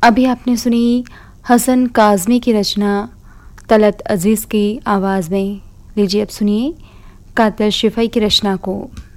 अभी आपने सुनी हसन काज़मी की रचना तलत अज़ीज़ की आवाज़ में। लीजिए अब सुनिए कातर शिफ़ाई की रचना को।